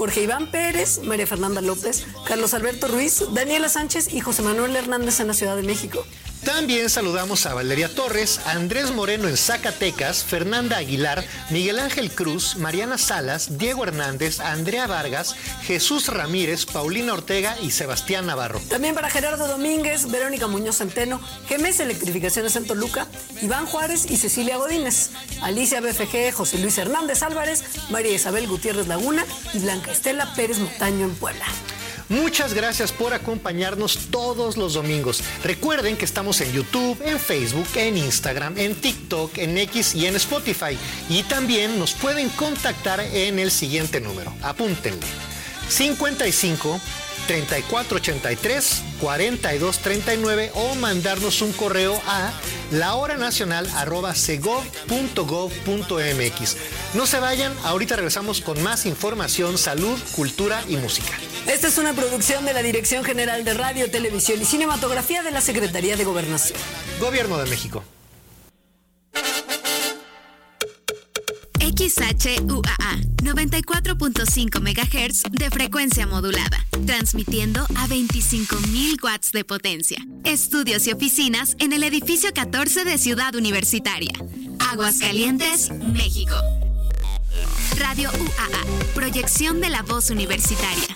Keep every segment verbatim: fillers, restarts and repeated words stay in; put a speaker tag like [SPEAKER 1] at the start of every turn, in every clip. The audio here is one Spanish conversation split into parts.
[SPEAKER 1] Jorge Iván Pérez, María Fernanda López, Carlos Alberto Ruiz, Daniela Sánchez y José Manuel Hernández en la Ciudad de México.
[SPEAKER 2] También saludamos a Valeria Torres, Andrés Moreno en Zacatecas, Fernanda Aguilar, Miguel Ángel Cruz, Mariana Salas, Diego Hernández, Andrea Vargas, Jesús Ramírez, Paulina Ortega y Sebastián Navarro.
[SPEAKER 1] También para Gerardo Domínguez, Verónica Muñoz Centeno, Gemes Electrificaciones en Toluca, Iván Juárez y Cecilia Godínez, Alicia B F G, José Luis Hernández Álvarez, María Isabel Gutiérrez Laguna y Blanca Estela Pérez Montaño en Puebla.
[SPEAKER 2] Muchas gracias por acompañarnos todos los domingos. Recuerden que estamos en YouTube, en Facebook, en Instagram, en TikTok, en X y en Spotify. Y también nos pueden contactar en el siguiente número. Apúntenle. cincuenta y cinco, treinta y cuatro ochenta y tres, cuarenta y dos treinta y nueve o mandarnos un correo a lahoranacional arroba segov punto gov punto mx. No se vayan, ahorita regresamos con más información, salud, cultura y música.
[SPEAKER 1] Esta es una producción de la Dirección General de Radio, Televisión y Cinematografía de la Secretaría de Gobernación.
[SPEAKER 2] Gobierno de México.
[SPEAKER 3] X H U A A, noventa y cuatro punto cinco megahertz de frecuencia modulada, transmitiendo a veinticinco mil watts de potencia. Estudios y oficinas en el edificio catorce de Ciudad Universitaria. Aguascalientes, México. Radio U A A, proyección de la voz universitaria.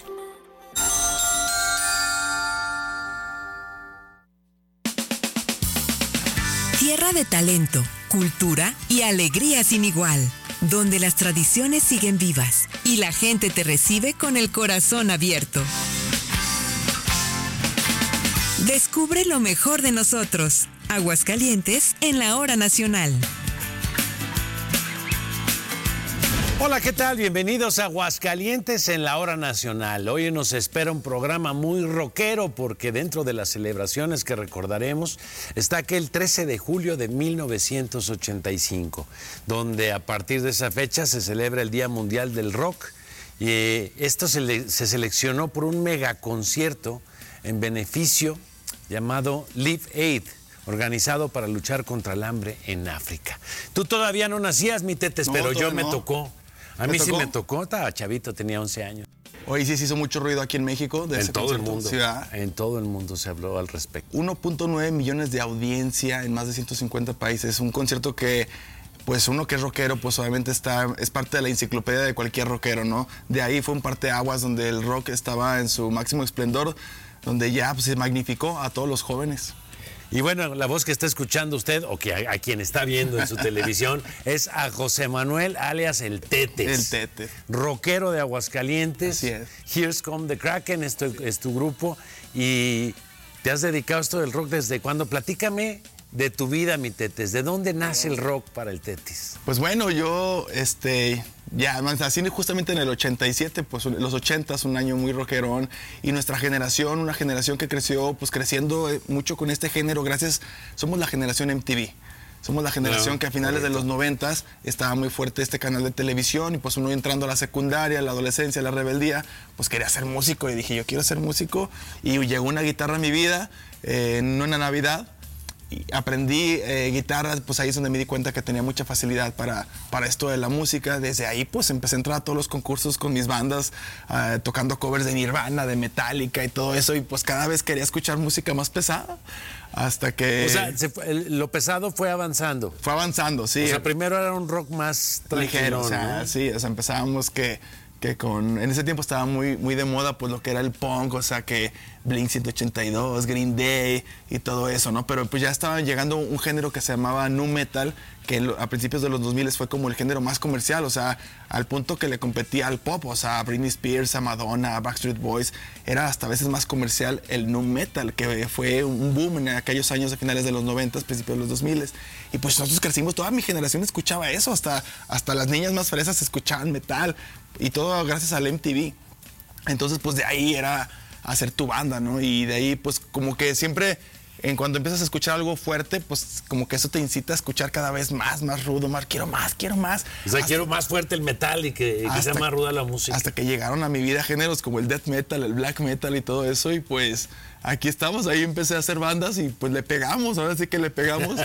[SPEAKER 4] Tierra de talento, cultura y alegría sin igual, donde las tradiciones siguen vivas y la gente te recibe con el corazón abierto. Descubre lo mejor de nosotros. Aguascalientes en la Hora Nacional.
[SPEAKER 5] Hola, ¿qué tal? Bienvenidos a Aguascalientes en la Hora Nacional. Hoy nos espera un programa muy rockero porque dentro de las celebraciones que recordaremos está aquel trece de julio de mil novecientos ochenta y cinco, donde a partir de esa fecha se celebra el Día Mundial del Rock y eh, esto se, le, se seleccionó por un megaconcierto en beneficio llamado Live Aid, organizado para luchar contra el hambre en África. Tú todavía no nacías, mi Tetes, no, pero yo me no. tocó. A mí tocó? sí me tocó, estaba chavito, tenía once años.
[SPEAKER 6] Hoy sí se hizo mucho ruido aquí en México. De
[SPEAKER 5] en
[SPEAKER 6] ese
[SPEAKER 5] todo el mundo.
[SPEAKER 6] Sí,
[SPEAKER 5] en todo el mundo se habló al respecto.
[SPEAKER 6] uno punto nueve millones de audiencia en más de ciento cincuenta países. Un concierto que, pues uno que es rockero, pues obviamente está, es parte de la enciclopedia de cualquier rockero, ¿no? De ahí fue un parteaguas donde el rock estaba en su máximo esplendor, donde ya pues, se magnificó a todos los jóvenes.
[SPEAKER 5] Y bueno, la voz que está escuchando usted, o que a, a quien está viendo en su televisión, es a José Manuel, alias El Tetes.
[SPEAKER 6] El Tetes.
[SPEAKER 5] Rockero de Aguascalientes.
[SPEAKER 6] Así es.
[SPEAKER 5] Here's Come the Kraken, esto es tu grupo. Y te has dedicado a esto del rock desde cuándo. Platícame de tu vida, mi Tetes. ¿De dónde nace el rock para el Tetes?
[SPEAKER 6] Pues bueno, yo, este... Ya, así justamente en el ochenta y siete, pues los ochentas, un año muy rockerón, y nuestra generación, una generación que creció, pues creciendo mucho con este género, gracias, somos la generación M T V. Somos la generación no, que a finales correcto. de los noventas estaba muy fuerte este canal de televisión y pues uno entrando a la secundaria, a la adolescencia, a la rebeldía, pues quería ser músico y dije, yo quiero ser músico, y llegó una guitarra a mi vida, eh, en una Navidad. Y aprendí eh, guitarra, pues ahí es donde me di cuenta que tenía mucha facilidad para, para esto de la música. Desde ahí pues empecé a entrar a todos los concursos con mis bandas, uh, tocando covers de Nirvana, de Metallica y todo eso. Y pues cada vez quería escuchar música más pesada. Hasta que...
[SPEAKER 5] O sea, se fue, el, lo pesado fue avanzando.
[SPEAKER 6] Fue avanzando, sí.
[SPEAKER 5] O sea, primero era un rock más
[SPEAKER 6] ligero, o sea, ¿no? Sí, o sea, empezábamos que... que con, en ese tiempo estaba muy, muy de moda pues lo que era el punk, o sea que Blink ciento ochenta y dos, Green Day y todo eso, ¿no? Pero pues ya estaba llegando un género que se llamaba nu metal, que a principios de los dos mil fue como el género más comercial, o sea, al punto que le competía al pop, o sea, a Britney Spears, a Madonna, a Backstreet Boys, era hasta a veces más comercial el nu metal, que fue un boom en aquellos años de finales de los noventas, principios de los dos mil. Y pues nosotros crecimos, toda mi generación escuchaba eso, hasta, hasta las niñas más fresas escuchaban metal, y todo gracias al M T V. Entonces pues de ahí era hacer tu banda, ¿no? Y de ahí pues como que siempre, en cuando empiezas a escuchar algo fuerte, pues como que eso te incita a escuchar cada vez más, más rudo, más, quiero más, quiero más.
[SPEAKER 5] O sea, hasta, quiero más fuerte el metal y que, y que sea más ruda la música.
[SPEAKER 6] Hasta que llegaron a mi vida géneros como el death metal, el black metal y todo eso, y pues aquí estamos, ahí empecé a hacer bandas y pues le pegamos, ahora sí que le pegamos.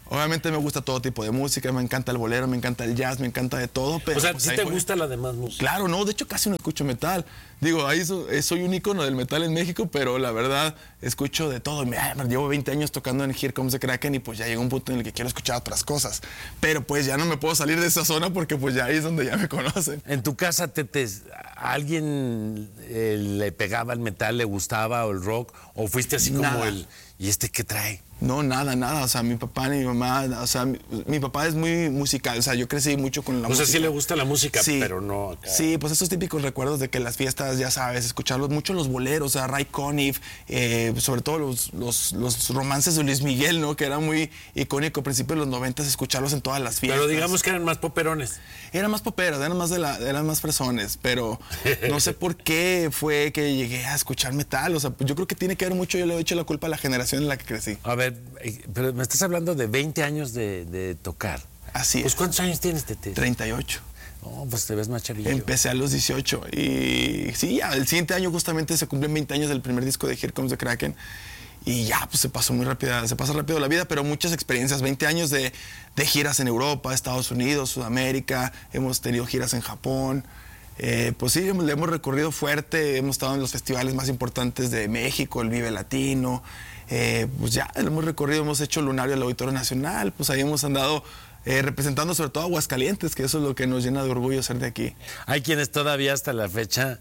[SPEAKER 6] Obviamente me gusta todo tipo de música, me encanta el bolero, me encanta el jazz, me encanta de todo. Pero
[SPEAKER 5] o sea,
[SPEAKER 6] pues,
[SPEAKER 5] ¿sí te
[SPEAKER 6] fue.
[SPEAKER 5] gusta la demás música?
[SPEAKER 6] Claro, no, de hecho casi no escucho metal. Digo, ahí so, soy un ícono del metal en México, pero la verdad escucho de todo. Me, llevo veinte años tocando en Here Comes the Kraken y pues ya llegó un punto en el que quiero escuchar otras cosas. Pero pues ya no me puedo salir de esa zona porque pues ya ahí es donde ya me conocen.
[SPEAKER 5] ¿En tu casa te, te, a alguien eh, le pegaba el metal, le gustaba o el rock? ¿O fuiste así como
[SPEAKER 6] Nada.
[SPEAKER 5] el... ¿Y este qué trae?
[SPEAKER 6] No, nada, nada. O sea, mi papá ni mi mamá, o sea, mi, mi papá es muy musical. O sea, yo crecí mucho con la
[SPEAKER 5] O sea,
[SPEAKER 6] música.
[SPEAKER 5] sí le gusta la música,
[SPEAKER 6] Sí.
[SPEAKER 5] pero no acá.
[SPEAKER 6] Sí, pues esos típicos recuerdos de que las fiestas, ya sabes, escucharlos mucho los boleros, o sea, Ray Conniff, eh, sobre todo los, los, los romances de Luis Miguel, ¿no? Que era muy icónico a principios de los noventas, escucharlos en todas las fiestas.
[SPEAKER 5] Pero digamos que eran más poperones.
[SPEAKER 6] Eran más poperos, eran más, de la, eran más fresones, pero no sé por qué fue que llegué a escuchar metal. O sea, yo creo que tiene que ver mucho, yo le he hecho la culpa a la generación en la que crecí.
[SPEAKER 5] A ver, eh, pero me estás hablando de veinte años de, de tocar.
[SPEAKER 6] Así
[SPEAKER 5] Pues
[SPEAKER 6] es.
[SPEAKER 5] ¿cuántos años tienes, Tete?
[SPEAKER 6] treinta y ocho.
[SPEAKER 5] No, pues te ves más chavillo.
[SPEAKER 6] Empecé a los dieciocho y sí, ya, el siguiente año justamente se cumplen veinte años del primer disco de Here Comes the Kraken y ya, pues se pasó muy rápida, se pasa rápido la vida, pero muchas experiencias, veinte años de, de giras en Europa, Estados Unidos, Sudamérica, hemos tenido giras en Japón, eh, pues sí, le hemos recorrido fuerte, hemos estado en los festivales más importantes de México, el Vive Latino, eh, pues ya lo hemos recorrido, hemos hecho Lunario al Auditorio Nacional, pues ahí hemos andado eh, representando sobre todo a Aguascalientes, que eso es lo que nos llena de orgullo ser de aquí.
[SPEAKER 5] Hay quienes todavía hasta la fecha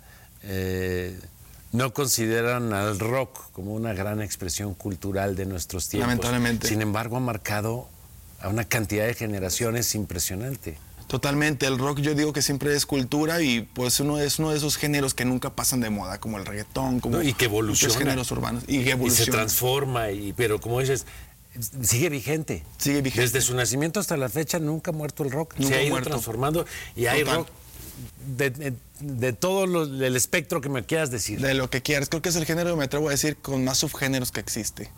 [SPEAKER 5] eh, no consideran al rock como una gran expresión cultural de nuestros tiempos.
[SPEAKER 6] Lamentablemente.
[SPEAKER 5] Sin embargo, ha marcado a una cantidad de generaciones impresionante.
[SPEAKER 6] Totalmente, el rock yo digo que siempre es cultura y pues uno es uno de esos géneros que nunca pasan de moda, como el reggaetón, como
[SPEAKER 5] No, y que evoluciona.
[SPEAKER 6] muchos géneros urbanos. Y que
[SPEAKER 5] Y
[SPEAKER 6] evoluciona.
[SPEAKER 5] se transforma, y, pero como dices, sigue vigente.
[SPEAKER 6] Sigue vigente.
[SPEAKER 5] Desde su nacimiento hasta la fecha nunca ha muerto el rock.
[SPEAKER 6] Nunca
[SPEAKER 5] se ha
[SPEAKER 6] ha
[SPEAKER 5] ido
[SPEAKER 6] muerto.
[SPEAKER 5] transformando y hay
[SPEAKER 6] Total.
[SPEAKER 5] rock de, de, de todo lo, el espectro que me quieras decir.
[SPEAKER 6] De lo que quieras. Creo que es el género, me atrevo a decir, con más subgéneros que existe.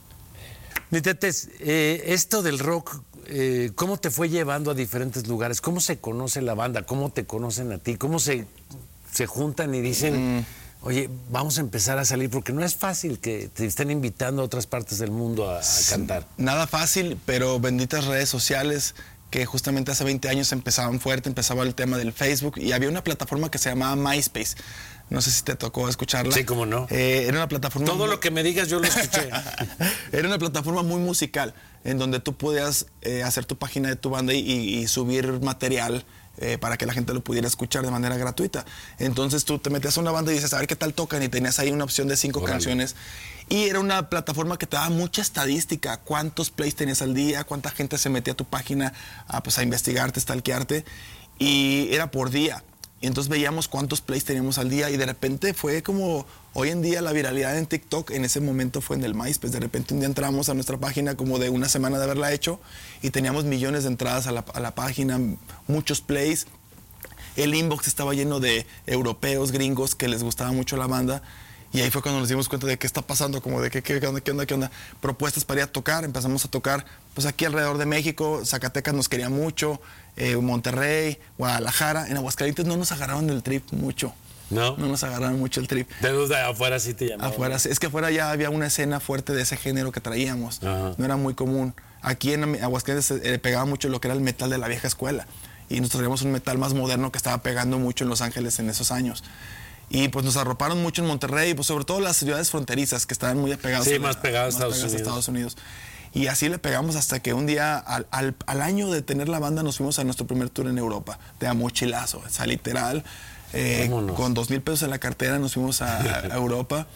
[SPEAKER 5] Mi Tetes, eh, esto del rock, eh, ¿cómo te fue llevando a diferentes lugares? ¿Cómo se conoce la banda? ¿Cómo te conocen a ti? ¿Cómo se, se juntan y dicen, mm. oye, vamos a empezar a salir? Porque no es fácil que te estén invitando a otras partes del mundo a, a cantar.
[SPEAKER 6] Nada fácil, pero benditas redes sociales que justamente hace veinte años empezaban fuerte, empezaba el tema del Facebook y había una plataforma que se llamaba MySpace. No sé si te tocó escucharla.
[SPEAKER 5] Sí, cómo no.
[SPEAKER 6] Eh, era una plataforma...
[SPEAKER 5] Todo
[SPEAKER 6] muy...
[SPEAKER 5] lo que me digas yo lo escuché.
[SPEAKER 6] Era una plataforma muy musical, en donde tú podías eh, hacer tu página de tu banda y, y, y subir material eh, para que la gente lo pudiera escuchar de manera gratuita. Entonces tú te metías a una banda y dices, a ver qué tal tocan, y tenías ahí una opción de cinco
[SPEAKER 5] Órale.
[SPEAKER 6] canciones. Y era una plataforma que te daba mucha estadística, cuántos plays tenías al día, cuánta gente se metía a tu página a, pues, a investigarte, stalkearte, y era por día. Y entonces veíamos cuántos plays teníamos al día y de repente fue como hoy en día la viralidad en TikTok, en ese momento fue en el MySpace. De repente un día entramos a nuestra página como de una semana de haberla hecho y teníamos millones de entradas a la, a la página, muchos plays. El inbox estaba lleno de europeos, gringos que les gustaba mucho la banda. Y ahí fue cuando nos dimos cuenta de qué está pasando, como de qué, qué, qué onda, qué onda, qué onda. Propuestas para ir a tocar, empezamos a tocar pues aquí alrededor de México, Zacatecas nos quería mucho, eh, Monterrey, Guadalajara. En Aguascalientes no nos agarraron el trip mucho.
[SPEAKER 5] ¿No?
[SPEAKER 6] No nos agarraron mucho el trip.
[SPEAKER 5] De los de afuera sí te llamaban.
[SPEAKER 6] Afuera, es que afuera ya había una escena fuerte de ese género que traíamos.
[SPEAKER 5] Ajá.
[SPEAKER 6] No era muy común. Aquí en Aguascalientes eh, pegaba mucho lo que era el metal de la vieja escuela. Y nosotros traíamos un metal más moderno que estaba pegando mucho en Los Ángeles en esos años. Y pues nos arroparon mucho en Monterrey, pues sobre todo las ciudades fronterizas que estaban muy apegadas,
[SPEAKER 5] Sí,
[SPEAKER 6] a, la-
[SPEAKER 5] más pegadas a
[SPEAKER 6] más
[SPEAKER 5] Estados
[SPEAKER 6] pegadas a
[SPEAKER 5] Unidos.
[SPEAKER 6] Estados Unidos. Y así le pegamos hasta que un día, al, al, al año de tener la banda, nos fuimos a nuestro primer tour en Europa, de a mochilazo, o sea, literal, eh,
[SPEAKER 5] Vámonos.
[SPEAKER 6] con dos mil pesos en la cartera nos fuimos a, a Europa.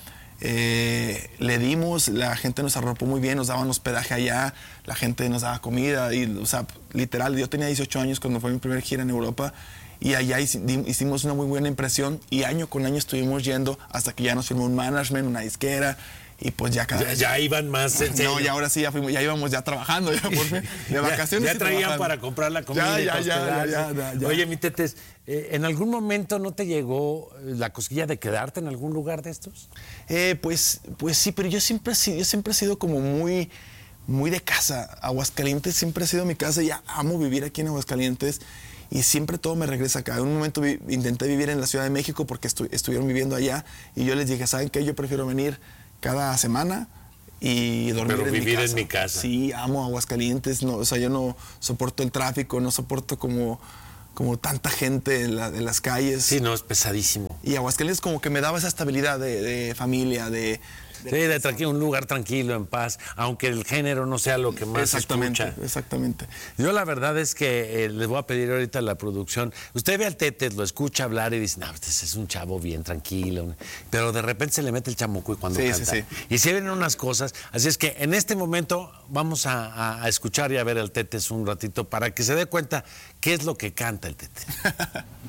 [SPEAKER 6] Eh, le dimos, la gente nos arropó muy bien, nos daban hospedaje allá, la gente nos daba comida, y, o sea, literal, yo tenía dieciocho años cuando fue mi primer gira en Europa, y allá hicimos una muy buena impresión, y año con año estuvimos yendo hasta que ya nos firmó un management, una disquera, y pues ya cada
[SPEAKER 5] Ya, ya iban más en serio.
[SPEAKER 6] No, ya ahora sí, ya, fuimos, ya íbamos ya trabajando, ya por fin, de
[SPEAKER 5] Ya-
[SPEAKER 6] vacaciones.
[SPEAKER 5] Ya,
[SPEAKER 6] y
[SPEAKER 5] traían
[SPEAKER 6] trabajando.
[SPEAKER 5] para comprar la comida.
[SPEAKER 6] Ya,
[SPEAKER 5] y
[SPEAKER 6] ya,
[SPEAKER 5] para
[SPEAKER 6] ya, ya,
[SPEAKER 5] hospedarse.
[SPEAKER 6] ya, ya.
[SPEAKER 5] Oye, mi Tetes, eh, ¿en algún momento no te llegó la cosquilla de quedarte en algún lugar de estos?
[SPEAKER 6] Eh, pues, pues sí, pero yo siempre, he sido- yo siempre he sido como muy, muy de casa. Aguascalientes siempre ha sido mi casa, ya amo vivir aquí en Aguascalientes y siempre todo me regresa acá. En un momento vi- intenté vivir en la Ciudad de México porque estu- estuvieron viviendo allá y yo les dije, ¿saben qué? Yo prefiero venir cada semana y dormir
[SPEAKER 5] Pero
[SPEAKER 6] en
[SPEAKER 5] vivir
[SPEAKER 6] mi
[SPEAKER 5] en
[SPEAKER 6] casa.
[SPEAKER 5] mi casa.
[SPEAKER 6] Sí, amo Aguascalientes, no, o sea, yo no soporto el tráfico, no soporto como, como tanta gente en, la, en las calles.
[SPEAKER 5] Sí, no, es pesadísimo.
[SPEAKER 6] Y Aguascalientes como que me daba esa estabilidad de, de familia, de...
[SPEAKER 5] Sí, de tranquilo, un lugar tranquilo, en paz, aunque el género no sea lo que más se
[SPEAKER 6] Exactamente,
[SPEAKER 5] escucha.
[SPEAKER 6] exactamente.
[SPEAKER 5] Yo la verdad es que eh, les voy a pedir ahorita a la producción, usted ve al Tete, lo escucha hablar y dice, no, este es un chavo bien tranquilo, pero de repente se le mete el chamuco y cuando
[SPEAKER 6] Sí,
[SPEAKER 5] canta.
[SPEAKER 6] sí, sí.
[SPEAKER 5] Y se vienen unas cosas, así es que en este momento vamos a, a- a escuchar y a ver al Tete un ratito para que se dé cuenta qué es lo que canta el Tete.